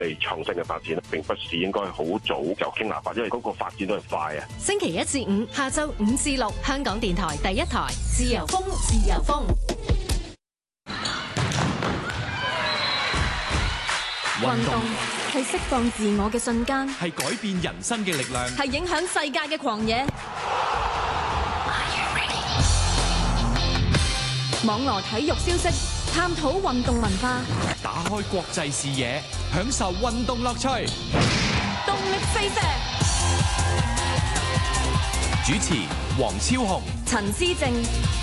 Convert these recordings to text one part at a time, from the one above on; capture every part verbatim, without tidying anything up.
嚟創新嘅發展，並不是應該好早就傾立法，因為嗰個發展都係快啊。 星期一至五下晝五至六，香港電台第一台，自由風，自由風。運動係釋放自我嘅瞬間， 係改變人生嘅力量， 係影響世界嘅狂野。網羅體育消息，探討運動文化， 打開國際視野，享受運動樂趣。 動力四射。 主持黃超雄、 陳思正。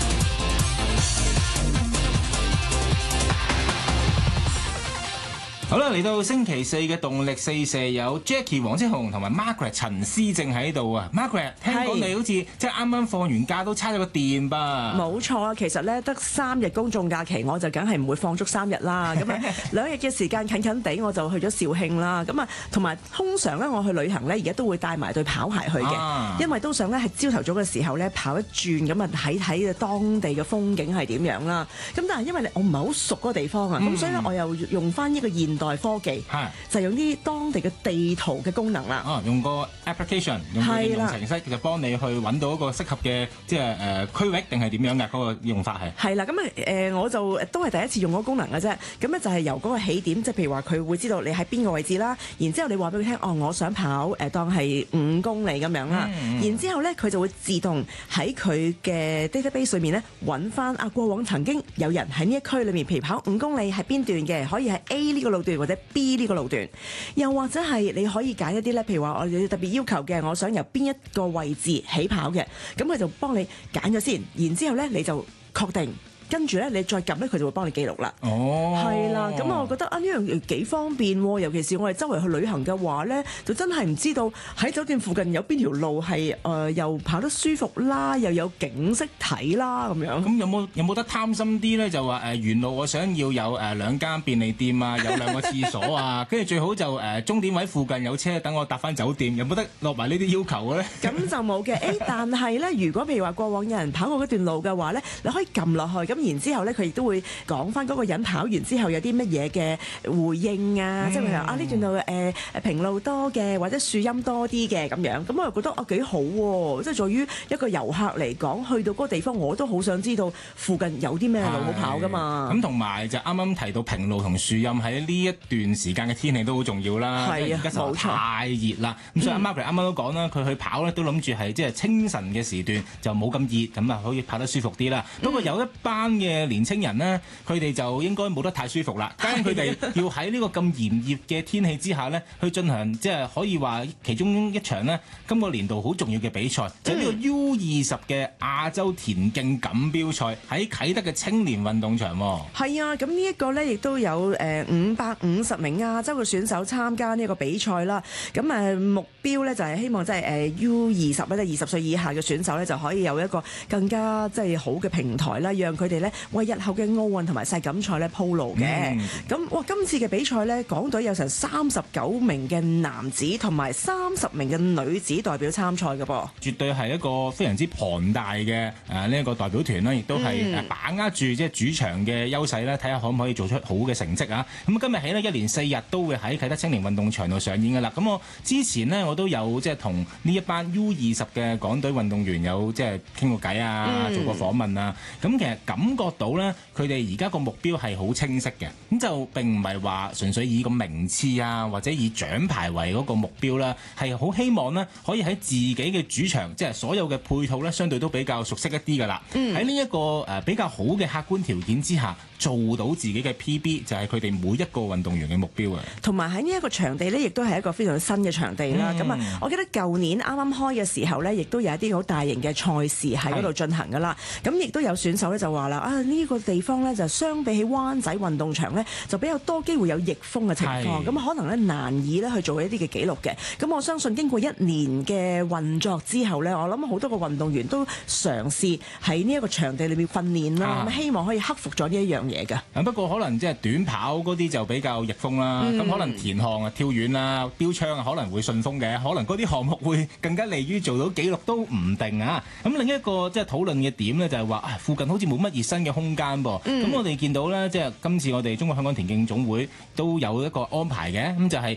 好啦，嚟到星期四嘅動力四射，有 Jackie 黃之雄同埋 Margaret 陳思正喺度啊。Margaret， 聽講你好似即係啱啱放完假都叉咗個電吧？ 冇錯啊，其實咧得三日公眾假期，我就梗係唔會放足三日啦。咁啊兩日嘅時間近近地，我就去咗肇慶啦。咁啊同埋通常咧我去旅行咧，而家都會帶埋對跑鞋去嘅，啊、因為都想咧係朝頭早嘅時候咧跑一轉，咁啊睇睇當地嘅風景係點樣啦。咁但係因為我唔係好熟嗰個地方啊，咁、嗯、所以咧我又用翻呢個現代科技，就用啲當地嘅地圖嘅功能啦。哦、啊，用個 application， 用個應用程式，就幫你去揾到一個適合嘅即係誒區域定係點樣嘅嗰、那個用法係。係啦，咁啊誒，我就都係第一次用嗰個功能嘅啫。咁咧就係由嗰個起點，即係譬如話佢會知道你喺邊個位置啦。然之後你話俾佢聽，哦，我想跑誒、呃、當係五公里咁樣啦。嗯、然之後咧，佢就會自動喺佢嘅 database 裏面咧揾翻啊過往曾經有人喺呢一區裏面，譬如跑五公里係邊段嘅，可以係 A 呢個路段或者 B 呢個路段，又或者係你可以揀一啲咧，譬如話我哋特別要求嘅，我想由邊一個位置起跑嘅，咁佢就幫你揀咗先，然之後咧你就確定。跟住咧，你再撳咧，佢就會幫你記錄啦。哦，係啦，咁我覺得啊，呢樣嘢幾方便喎。尤其是我哋周圍去旅行嘅話咧，就真係唔知道喺酒店附近有邊條路係誒、呃、又跑得舒服啦，又有景色睇啦咁樣。咁有冇有冇得貪心啲咧？就話誒沿路我想要有誒兩間便利店啊，有兩個廁所啊，跟住最好就誒終點位附近有車等我搭翻酒店，有冇得落埋呢啲要求嘅咧？咁就冇嘅。誒，但係咧，如果譬如話過往有人跑過嗰段路嘅話咧，你可以撳落去咁。然之後咧，佢亦都會講翻嗰個人跑完之後有啲乜嘢嘅回應啊，嗯、即係譬如啊呢段路誒誒、呃、平路多嘅，或者樹蔭多啲嘅咁樣。咁我又覺得啊幾好喎，即係在於一個遊客嚟講，去到嗰個地方我都好想知道附近有啲咩路好跑噶嘛。咁同埋就啱啱提到平路同樹蔭喺呢一段時間嘅天氣都好重要啦。係啊，冇錯，太熱啦。咁所以阿 Margaret 啱啱都講啦，佢去跑咧都諗住係即係清晨嘅時段就冇咁熱，咁啊可以跑得舒服啲啦。不過、嗯、有一班嘅年青人呢，佢哋就應該冇得太舒服啦。咁佢哋要喺呢個咁炎熱嘅天氣之下呢，去進行即係可以話其中一場呢，今個年度好重要嘅比賽，就係、是、呢個 U 二十嘅亞洲田徑錦標賽喺啟德嘅青年運動場。係啊，咁呢一個呢，亦都有誒五百五十名亞洲嘅選手參加呢個比賽啦。咁誒目標呢，就係希望即係誒 U 二十咧，二十歲以下嘅選手呢，就可以有一個更加即係好嘅平台啦，讓佢哋呢。為日後嘅奧運同埋世錦賽咧鋪路嘅。咁、嗯、哇，今次嘅比賽咧，港隊有成三十九名嘅男子同埋三十名嘅女子代表參賽嘅噃，絕對係一個非常之龐大嘅誒呢一個代表團啦，亦都係誒把握住即係主場嘅優勢咧，睇下可唔可以做出好嘅成績啊！咁今日起呢，一連四日都會喺啟德青年運動場度上演㗎啦。咁我之前呢，我都有即係同呢一班 U 二十嘅港隊運動員有即係傾過偈啊，嗯、做過訪問啊。咁其實感覺到咧，佢哋而家個目標係好清晰嘅，咁就並唔係話純粹以個名次啊，或者以獎牌為嗰個目標啦，係好希望咧可以喺自己嘅主場，即係所有嘅配套咧，相對都比較熟悉一啲噶啦。喺呢一個誒比較好嘅客觀條件之下，做到自己嘅 P B 就係佢哋每一個運動員嘅目標啊。同埋喺呢一個場地咧，亦都係一個非常新嘅場地啦。咁啊、嗯，我記得舊年啱啱開嘅時候咧，亦都有一啲好大型嘅賽事喺嗰度進行噶啦。咁亦都有選手咧就話啦，啊呢、這個地方咧就相比起灣仔運動場咧，就比較多機會有逆風嘅情況，咁可能咧難以咧去做一啲嘅紀錄嘅。咁我相信經過一年嘅運作之後咧，我諗好多個運動員都嘗試喺呢一個場地裏面訓練啦，咁、啊、希望可以克服咗呢一樣嘢嘅。不過可能即係短跑嗰啲就比較逆風啦，咁、嗯、可能田項啊、跳遠啊、標槍啊可能會順風嘅，可能嗰啲項目會更加利於做到紀錄都唔定啊。咁另一個即係討論嘅點咧就係話啊，附近好似冇乜熱身嘅空間噃。咁、嗯、我哋見到咧，即係今次我哋中國香港田徑總會都有一個安排嘅，咁就係